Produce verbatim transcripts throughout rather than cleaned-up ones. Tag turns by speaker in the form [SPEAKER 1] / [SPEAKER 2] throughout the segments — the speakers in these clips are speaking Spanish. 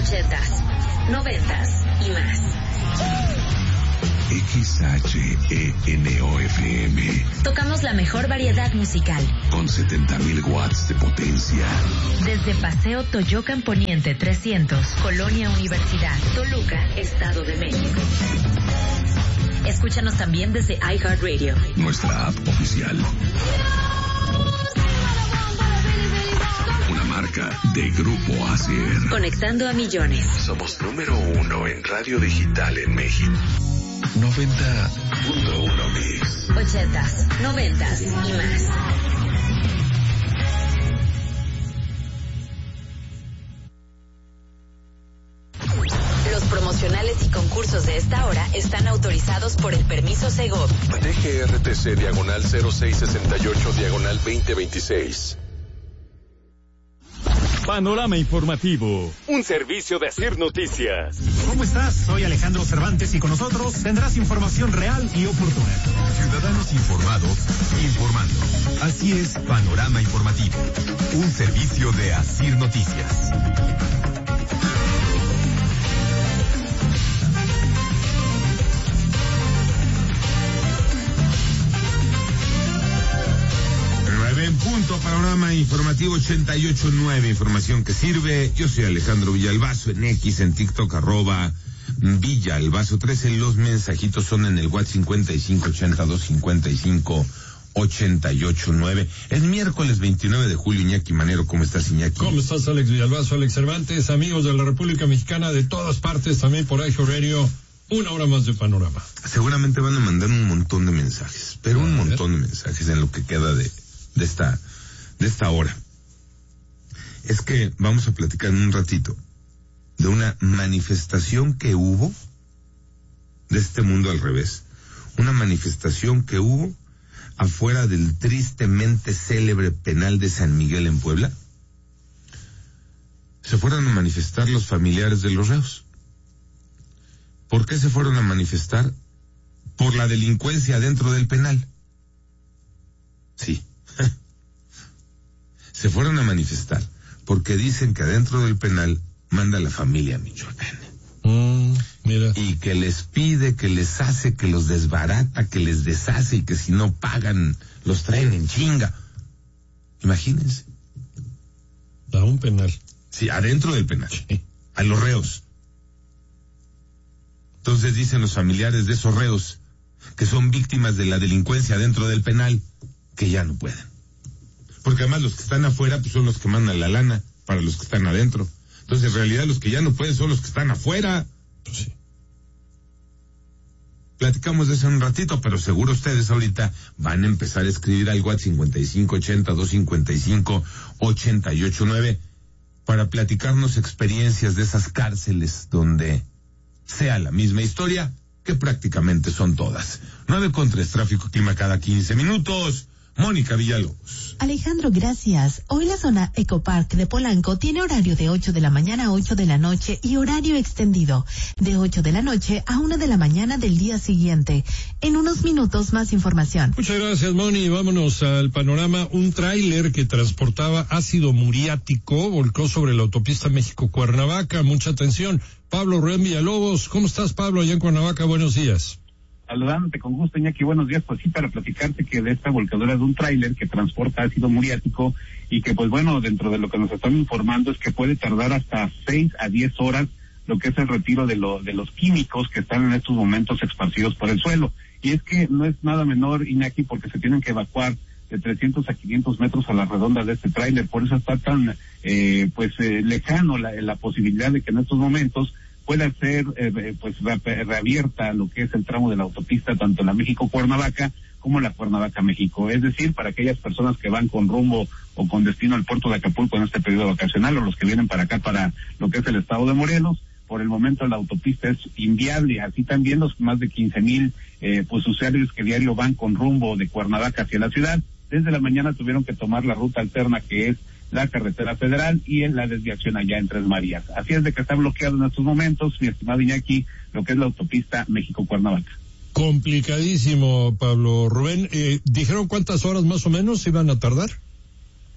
[SPEAKER 1] ochentas, noventas y más.
[SPEAKER 2] X H E N O F M.
[SPEAKER 1] Tocamos la mejor variedad musical.
[SPEAKER 2] Con setenta mil watts de potencia.
[SPEAKER 1] Desde Paseo Toyocan Poniente trescientos, Colonia Universidad, Toluca, Estado de México. Escúchanos también desde iHeartRadio.
[SPEAKER 2] Nuestra app oficial. Una marca de Grupo Asier.
[SPEAKER 1] Conectando a millones.
[SPEAKER 2] Somos número uno en radio digital en México. noventa punto uno Mix.
[SPEAKER 1] Ochentas, noventas y más. Los promocionales y concursos de esta hora están autorizados por el permiso Segov.
[SPEAKER 2] D G R T C diagonal cero seis sesenta y ocho diagonal veinte veintiséis.
[SPEAKER 3] Panorama Informativo, un servicio de Asir Noticias.
[SPEAKER 4] ¿Cómo estás? Soy Alejandro Cervantes y con nosotros tendrás información real y oportuna.
[SPEAKER 5] Ciudadanos informados, informando. Así es, Panorama Informativo, un servicio de Asir Noticias.
[SPEAKER 6] En punto, Panorama Informativo ochenta y ocho punto nueve, información que sirve. Yo soy Alejandro Villalbazo, en X, en TikTok, arroba Villalbazo trece. Los mensajitos son en el WhatsApp cincuenta y cinco ochenta y dos cincuenta y cinco ochenta y ocho nueve. Es miércoles veintinueve de julio. Iñaki Manero, ¿cómo estás, Iñaki?
[SPEAKER 7] ¿Cómo estás, Alex Villalbazo, Alex Cervantes? Amigos de la República Mexicana de todas partes, también por ahí, horario, una hora más de Panorama.
[SPEAKER 6] Seguramente van a mandar un montón de mensajes, pero un montón de mensajes en lo que queda de... de esta, de esta hora. Es que vamos a platicar en un ratito de una manifestación que hubo de este mundo al revés. Una manifestación que hubo afuera del tristemente célebre penal de San Miguel en Puebla. Se fueron a manifestar los familiares de los reos. ¿Por qué se fueron a manifestar? Por la delincuencia dentro del penal. Sí. Se fueron a manifestar porque dicen que adentro del penal manda la familia michoacana.
[SPEAKER 7] Mm, mira.
[SPEAKER 6] Y que les pide, que les hace, que los desbarata, que les deshace y que si no pagan los traen en chinga. Imagínense.
[SPEAKER 7] A un penal.
[SPEAKER 6] Sí, adentro del penal.
[SPEAKER 7] Sí.
[SPEAKER 6] A los reos. Entonces dicen los familiares de esos reos que son víctimas de la delincuencia dentro del penal que ya no pueden. Porque además los que están afuera pues son los que mandan la lana para los que están adentro. Entonces en realidad los que ya no pueden son los que están afuera.
[SPEAKER 7] Pues sí.
[SPEAKER 6] Platicamos de eso en un ratito, pero seguro ustedes ahorita van a empezar a escribir al WhatsApp cincuenta y cinco ochenta dos cincuenta y cinco ochenta y ocho nueve para platicarnos experiencias de esas cárceles donde sea la misma historia, que prácticamente son todas. nueve con tres, tráfico clima cada quince minutos. Mónica Villalobos.
[SPEAKER 8] Alejandro, gracias. Hoy la zona Ecopark de Polanco tiene horario de ocho de la mañana a ocho de la noche y horario extendido de ocho de la noche a una de la mañana del día siguiente. En unos minutos más información.
[SPEAKER 7] Muchas gracias, Moni. Vámonos al panorama. Un tráiler que transportaba ácido muriático volcó sobre la autopista México-Cuernavaca. Mucha atención. Pablo Rubén Villalobos. ¿Cómo estás, Pablo, allá en Cuernavaca? Buenos días.
[SPEAKER 9] Saludándote con gusto, Iñaki, buenos días. Pues sí, para platicarte que de esta volcadura de un tráiler que transporta ácido muriático y que, pues bueno, dentro de lo que nos están informando es que puede tardar hasta seis a diez horas lo que es el retiro de, lo, de los químicos que están en estos momentos esparcidos por el suelo. Y es que no es nada menor, Iñaki, porque se tienen que evacuar de trescientos a quinientos metros a la redonda de este tráiler. Por eso está tan, eh, pues, eh, lejano la, la posibilidad de que en estos momentos pueda ser eh, pues re reabierta lo que es el tramo de la autopista, tanto la México-Cuernavaca como la Cuernavaca-México. Es decir, para aquellas personas que van con rumbo o con destino al puerto de Acapulco en este periodo vacacional, o los que vienen para acá para lo que es el estado de Morelos, por el momento la autopista es inviable. Así también los más de quince mil eh, pues usuarios que diario van con rumbo de Cuernavaca hacia la ciudad, desde la mañana tuvieron que tomar la ruta alterna que es la carretera federal y en la desviación allá en Tres Marías. Así es de que está bloqueado en estos momentos, mi estimado Iñaki, lo que es la autopista México-Cuernavaca.
[SPEAKER 7] Complicadísimo, Pablo Rubén. Eh, ¿Dijeron cuántas horas más o menos iban a tardar?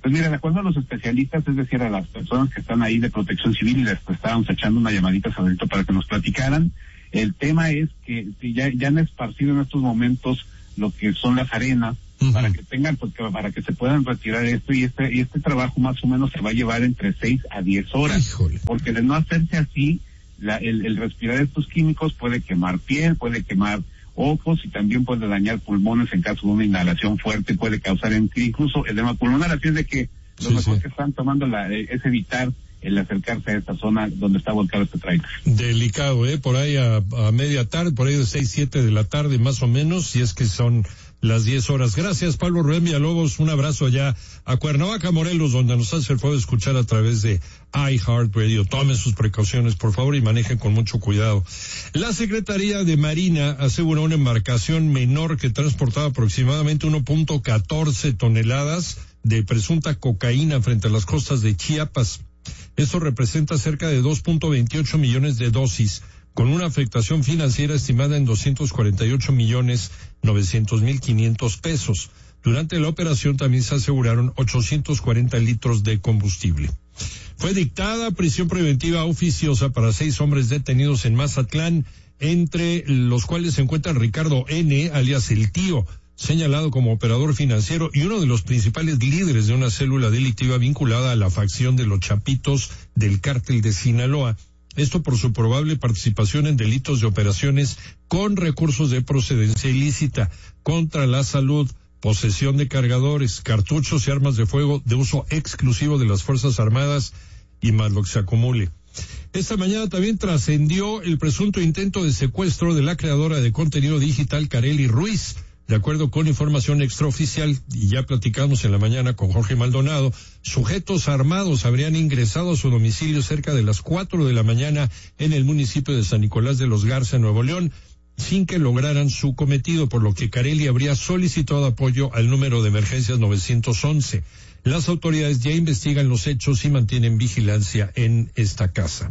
[SPEAKER 9] Pues mira, de acuerdo a los especialistas, es decir, a las personas que están ahí de protección civil, y les pues, estábamos echando una llamadita ahorita para que nos platicaran, el tema es que si ya, ya han esparcido en estos momentos lo que son las arenas, uh-huh. para que tengan, pues, para que se puedan retirar esto, y este, y este trabajo más o menos se va a llevar entre seis a diez horas. Híjole. Porque de no hacerse así, la, el, el respirar estos químicos puede quemar piel, puede quemar ojos y también puede dañar pulmones en caso de una inhalación fuerte, puede causar incluso edema pulmonar, así es de que lo sí, mejor sí. que están tomando la, es evitar el acercarse a esta zona donde está volcado este trailer.
[SPEAKER 7] Delicado, ¿eh? Por ahí a, a media tarde, por ahí de seis, siete de la tarde más o menos, si es que son las diez horas. Gracias, Pablo Rubén Villalobos, un abrazo allá a Cuernavaca, Morelos, donde nos hace el favor de escuchar a través de iHeartRadio. Tomen sus precauciones, por favor, y manejen con mucho cuidado. La Secretaría de Marina aseguró una embarcación menor que transportaba aproximadamente uno punto catorce toneladas de presunta cocaína frente a las costas de Chiapas. Esto representa cerca de dos punto veintiocho millones de dosis, con una afectación financiera estimada en doscientos cuarenta y ocho millones novecientos mil quinientos pesos. Durante la operación también se aseguraron ochocientos cuarenta litros de combustible. Fue dictada prisión preventiva oficiosa para seis hombres detenidos en Mazatlán, entre los cuales se encuentra Ricardo N., alias El Tío, señalado como operador financiero y uno de los principales líderes de una célula delictiva vinculada a la facción de los Chapitos del Cártel de Sinaloa. Esto por su probable participación en delitos de operaciones con recursos de procedencia ilícita, contra la salud, posesión de cargadores, cartuchos y armas de fuego de uso exclusivo de las Fuerzas Armadas y más lo que se acumule. Esta mañana también trascendió el presunto intento de secuestro de la creadora de contenido digital Kareli Ruiz. De acuerdo con información extraoficial, y ya platicamos en la mañana con Jorge Maldonado, sujetos armados habrían ingresado a su domicilio cerca de las cuatro de la mañana en el municipio de San Nicolás de los Garza, Nuevo León, sin que lograran su cometido, por lo que Kareli habría solicitado apoyo al número de emergencias novecientos once. Las autoridades ya investigan los hechos y mantienen vigilancia en esta casa.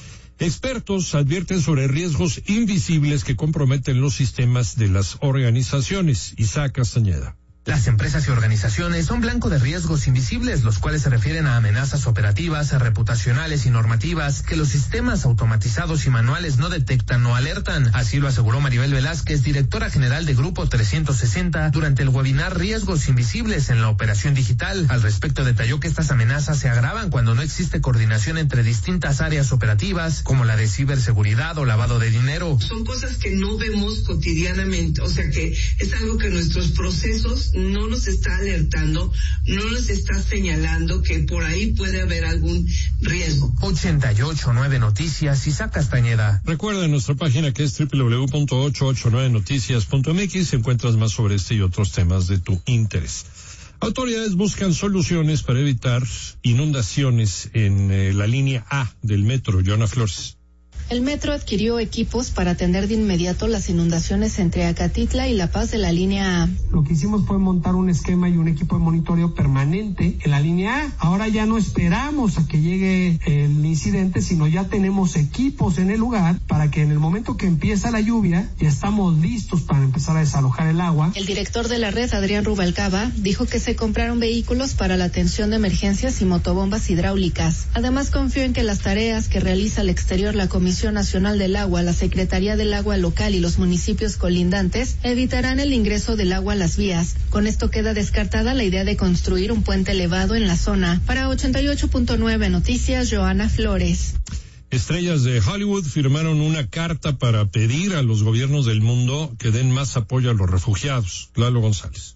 [SPEAKER 7] Expertos advierten sobre riesgos invisibles que comprometen los sistemas de las organizaciones. Isaac Castañeda.
[SPEAKER 10] Las empresas y organizaciones son blanco de riesgos invisibles, los cuales se refieren a amenazas operativas, reputacionales y normativas que los sistemas automatizados y manuales no detectan o alertan. Así lo aseguró Maribel Velázquez, directora general de Grupo trescientos sesenta, durante el webinar Riesgos Invisibles en la Operación Digital. Al respecto, detalló que estas amenazas se agravan cuando no existe coordinación entre distintas áreas operativas, como la de ciberseguridad o lavado de dinero.
[SPEAKER 11] Son cosas que no vemos cotidianamente, o sea que es algo que nuestros procesos no nos está alertando, no nos está señalando que por ahí puede haber algún riesgo.
[SPEAKER 10] ochenta y ocho punto nueve Noticias, Isaac Castañeda.
[SPEAKER 7] Recuerda nuestra página que es doble u doble u doble u punto ochocientos ochenta y nueve noticias punto m x. Encuentras más sobre este y otros temas de tu interés. Autoridades buscan soluciones para evitar inundaciones en eh, la línea A del metro. Joana Flores.
[SPEAKER 12] El metro adquirió equipos para atender de inmediato las inundaciones entre Acatitla y La Paz de la línea A.
[SPEAKER 13] Lo que hicimos fue montar un esquema y un equipo de monitoreo permanente en la línea A. Ahora ya no esperamos a que llegue el incidente, sino ya tenemos equipos en el lugar para que en el momento que empieza la lluvia ya estamos listos para empezar a desalojar el agua.
[SPEAKER 12] El director de la red, Adrián Rubalcaba, dijo que se compraron vehículos para la atención de emergencias y motobombas hidráulicas. Además, confió en que las tareas que realiza al exterior la Comisión Nacional del Agua, la Secretaría del Agua Local y los municipios colindantes evitarán el ingreso del agua a las vías. Con esto queda descartada la idea de construir un puente elevado en la zona. Para ochenta y ocho punto nueve Noticias, Joana Flores.
[SPEAKER 7] Estrellas de Hollywood firmaron una carta para pedir a los gobiernos del mundo que den más apoyo a los refugiados. Lalo González.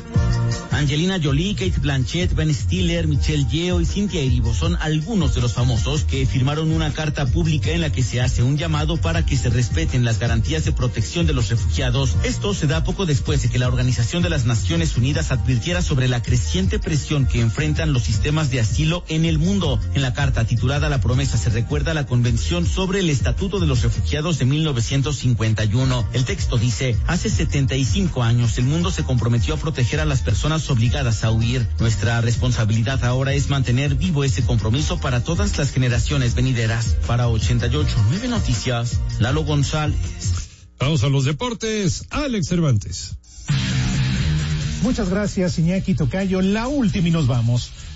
[SPEAKER 14] Angelina Jolie, Kate Blanchett, Ben Stiller, Michelle Yeoh y Cynthia Erivo son algunos de los famosos que firmaron una carta pública en la que se hace un llamado para que se respeten las garantías de protección de los refugiados. Esto se da poco después de que la Organización de las Naciones Unidas advirtiera sobre la creciente presión que enfrentan los sistemas de asilo en el mundo. En la carta titulada La Promesa se recuerda la Convención sobre el Estatuto de los Refugiados de mil novecientos cincuenta y uno. El texto dice: hace setenta y cinco años el mundo se comprometió a proteger a las personas obligadas a huir. Nuestra responsabilidad ahora es mantener vivo ese compromiso para todas las generaciones venideras. Para ochenta y ocho punto nueve Noticias, Lalo González.
[SPEAKER 7] Vamos a los deportes. Alex Cervantes.
[SPEAKER 15] Muchas gracias, Iñaki Tocayo. La última y nos vamos.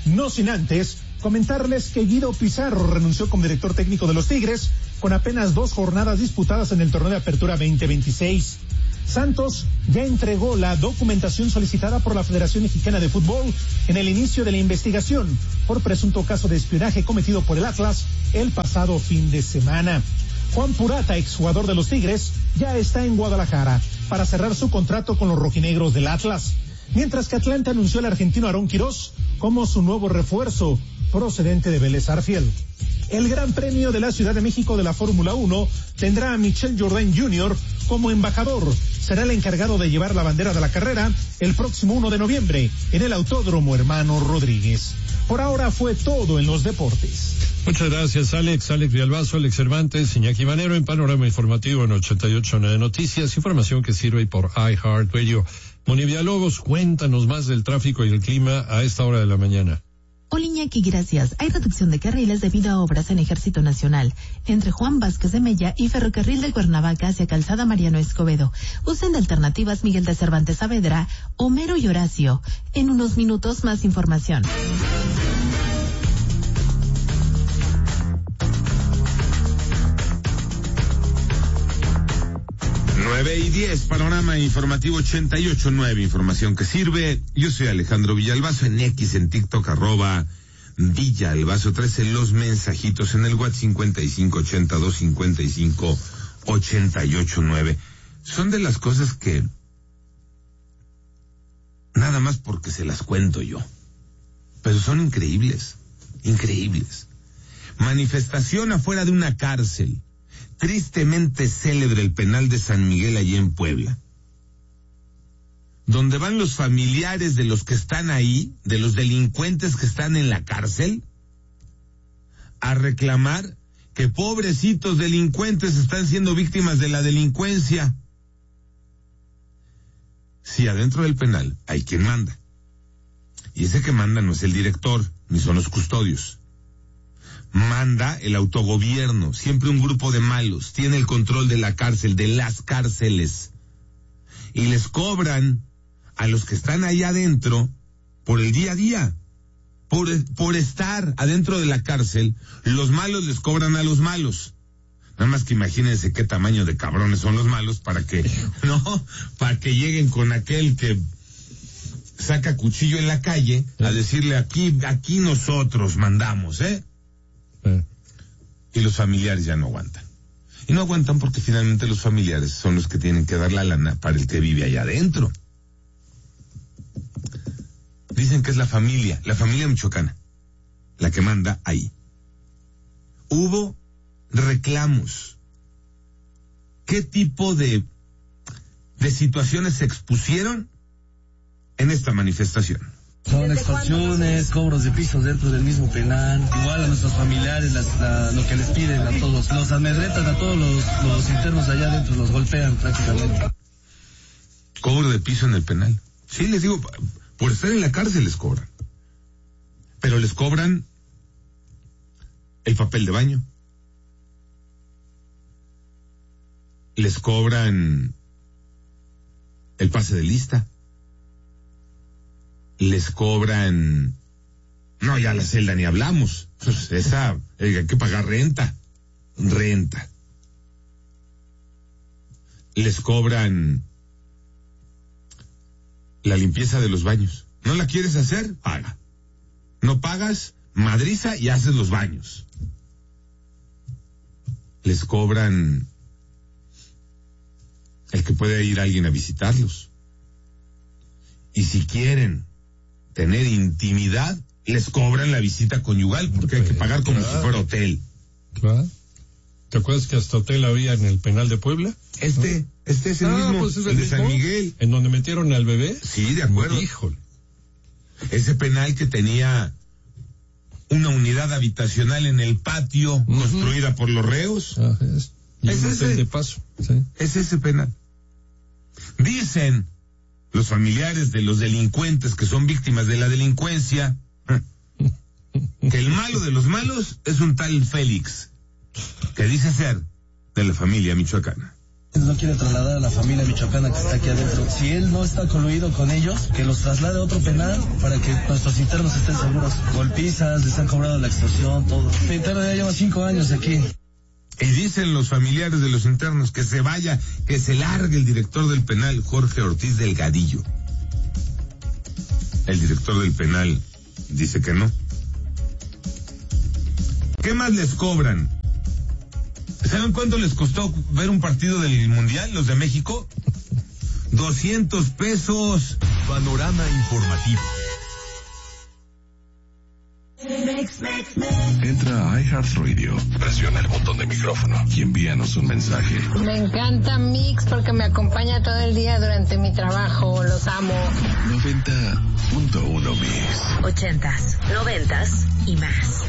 [SPEAKER 15] No sin antes comentarles que Guido Pizarro renunció como director técnico de los Tigres con apenas dos jornadas disputadas en el torneo de apertura veinte veintiséis. Santos ya entregó la documentación solicitada por la Federación Mexicana de Fútbol en el inicio de la investigación por presunto caso de espionaje cometido por el Atlas el pasado fin de semana. Juan Purata, exjugador de los Tigres, ya está en Guadalajara para cerrar su contrato con los rojinegros del Atlas, mientras que Atlanta anunció al argentino Aarón Quirós como su nuevo refuerzo procedente de Vélez Sarsfield. El Gran Premio de la Ciudad de México de la Fórmula uno tendrá a Michel Jourdain junior como embajador. Será el encargado de llevar la bandera de la carrera el próximo uno de noviembre en el Autódromo Hermano Rodríguez. Por ahora fue todo en los deportes.
[SPEAKER 7] Muchas gracias, Alex. Alex Villalbazo, Alex Cervantes, Iñaki Manero en Panorama Informativo en ochenta y ocho punto nueve Noticias. Información que sirve por iHeartRadio. Moni Villalobos, cuéntanos más del tráfico y el clima a esta hora de la mañana.
[SPEAKER 8] Hola Iñaki, gracias. Hay reducción de carriles debido a obras en Ejército Nacional entre Juan Vázquez de Mella y Ferrocarril de Cuernavaca hacia Calzada Mariano Escobedo. Usen de alternativas Miguel de Cervantes Saavedra, Homero y Horacio. En unos minutos más información.
[SPEAKER 6] nueve y diez, Panorama Informativo ochenta y ocho punto nueve, información que sirve. Yo soy Alejandro Villalbazo, en X, en TikTok, arroba Villalbazo trece, los mensajitos en el WhatsApp cincuenta y cinco ochenta y dos cincuenta y cinco ochenta y ocho nueve. Son de las cosas que nada más porque se las cuento yo, pero son increíbles, increíbles. Manifestación afuera de una cárcel. Tristemente célebre el penal de San Miguel allí en Puebla, donde van los familiares de los que están ahí, de los delincuentes que están en la cárcel, a reclamar que pobrecitos delincuentes están siendo víctimas de la delincuencia. Si adentro del penal hay quien manda, y ese que manda no es el director, ni son los custodios. Manda el autogobierno, siempre un grupo de malos, tiene el control de la cárcel, de las cárceles, y les cobran a los que están ahí adentro por el día a día, por, por estar adentro de la cárcel. Los malos les cobran a los malos. Nada más que imagínense qué tamaño de cabrones son los malos para que, no, para que lleguen con aquel que saca cuchillo en la calle a decirle aquí, aquí nosotros mandamos, ¿eh? Y los familiares ya no aguantan. Y no aguantan porque finalmente los familiares son los que tienen que dar la lana para el que vive allá adentro. Dicen que es la familia, la familia michoacana, la que manda ahí. Hubo reclamos. ¿Qué tipo de, de situaciones se expusieron en esta manifestación?
[SPEAKER 16] Son extorsiones, cobros de pisos dentro del mismo penal, igual a nuestros familiares, las, la, lo que les piden a todos, los amedretan a todos los, los internos allá adentro, los golpean prácticamente.
[SPEAKER 6] Cobro de piso en el penal. Sí, les digo, por estar en la cárcel les cobran. Pero les cobran el papel de baño. Les cobran el pase de lista. Les cobran, no, ya la celda ni hablamos, pues esa, hay que pagar renta, renta. Les cobran la limpieza de los baños. ¿No la quieres hacer? Paga. No pagas, madriza y haces los baños. Les cobran el que puede ir alguien a visitarlos. Y si quieren tener intimidad, les cobran la visita conyugal, porque hay que pagar como claro. si fuera hotel.
[SPEAKER 7] Claro. ¿Te acuerdas que hasta hotel había en el penal de Puebla?
[SPEAKER 6] Este, ¿no? este es el ah, mismo,
[SPEAKER 7] pues es
[SPEAKER 6] el, el de mismo, San Miguel.
[SPEAKER 7] ¿En donde metieron al bebé?
[SPEAKER 6] Sí, de acuerdo.
[SPEAKER 7] Híjole.
[SPEAKER 6] Ese penal que tenía una unidad habitacional en el patio, uh-huh. construida por los reos.
[SPEAKER 7] Ah, es
[SPEAKER 6] es ese,
[SPEAKER 7] de paso. Sí.
[SPEAKER 6] Es ese penal. Dicen los familiares de los delincuentes que son víctimas de la delincuencia que el malo de los malos es un tal Félix, que dice ser de la familia michoacana.
[SPEAKER 16] No quiere trasladar a la familia michoacana que está aquí adentro. Si él no está coluido con ellos, que los traslade a otro penal para que nuestros internos estén seguros. Golpizas, les han cobrado la extorsión, todo. Mi interno ya lleva cinco años aquí.
[SPEAKER 6] Y dicen los familiares de los internos que se vaya, que se largue el director del penal, Jorge Ortiz Delgadillo. El director del penal dice que no. ¿Qué más les cobran? ¿Saben cuánto les costó ver un partido del Mundial, los de México? doscientos pesos.
[SPEAKER 5] Panorama informativo.
[SPEAKER 2] Entra a iHeartRadio, presiona el botón de micrófono y envíanos un mensaje.
[SPEAKER 17] Me encanta Mix porque me acompaña todo el día durante mi trabajo, los amo.
[SPEAKER 2] noventa punto uno Mix.
[SPEAKER 1] Ochentas, noventas y más.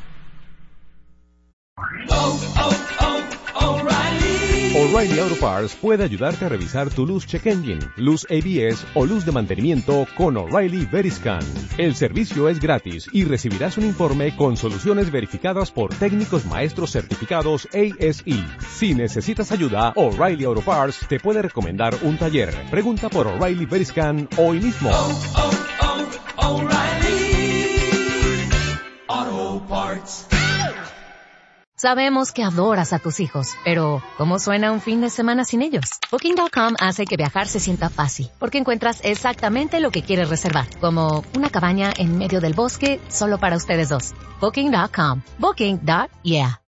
[SPEAKER 18] Oh, oh, oh, O'Reilly. O'Reilly Auto Parts puede ayudarte a revisar tu luz check engine, luz A B S o luz de mantenimiento con O'Reilly Veriscan. El servicio es gratis y recibirás un informe con soluciones verificadas por técnicos maestros certificados A S E. Si necesitas ayuda, O'Reilly Auto Parts te puede recomendar un taller. Pregunta por O'Reilly Veriscan hoy mismo.
[SPEAKER 19] Oh, oh, oh, O'Reilly Auto Parts.
[SPEAKER 20] Sabemos que adoras a tus hijos, pero ¿cómo suena un fin de semana sin ellos? Booking punto com hace que viajar se sienta fácil, porque encuentras exactamente lo que quieres reservar, como una cabaña en medio del bosque solo para ustedes dos. Booking punto com. Booking. Yeah.